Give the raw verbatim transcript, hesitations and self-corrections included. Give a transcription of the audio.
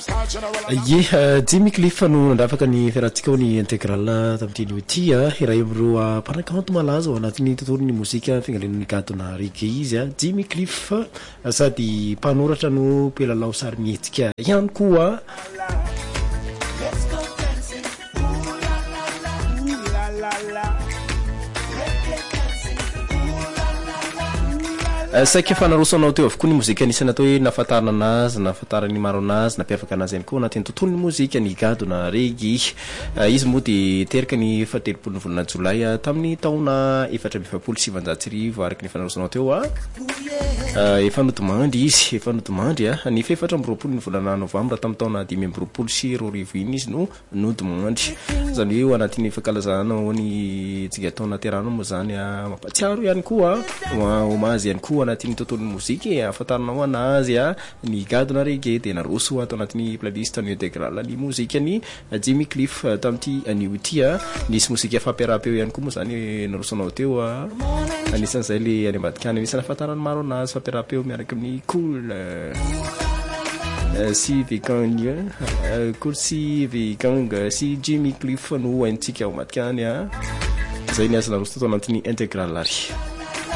Ye Jimmy Cliff no nandafaka ny fiarahantsika ao ny intégral tamin'ity nuity iray amin'ireo mpanakanto malaza ao anatin'ny tontolon'ny mozika fingalen'ny gadona reggae izy a Jimmy Cliff sady mpanoratra no mpilalao sarimihetsika ihany koa. Saika fanarosanao teo avokoa ny mozika anisany atao hoe nafatarana anazy nafatarany maro anazy nampiavaka anazy ihany koa anatin'ny tontolon'ny mozika ny gadona reggae. Izy moa dia teraka ny fahatelopolo ny volana jolay tamin'ny taona efatra amby efapolo sy sivanjato sy arivo araky ny fanarosanao teo a efa nodomandry izy efa nodomandry a ny faefatra amby roapolo ny volana novambra tamin'ny taona dimy amby roapolo sy roa arivo iny izy no nodomandry zany hoe anatin'ny fankalazana ao ny tsigatao naterano moa zany mampatsiaro ihany koa homazy ihany koa anatin'ny tontolon'ny mozika afantaranao anazy a ny gadona reggae dia naroso ato anatin'ny playlist ny intégral ny mozika ny Jimmy Cliff tamin'ity nuity a nisy mozika fampiarapeo ihany koa moa zany narosanao teo a anisan'izay le any ambadikany anisany afantarany maro anazy fampiarapeo miaraka amin'ny cool si Vikang cool si Vikang si Jimmy Cliff no haintsika ao ambadikany a zay ny azy naroso tao anatin'ny intégral ary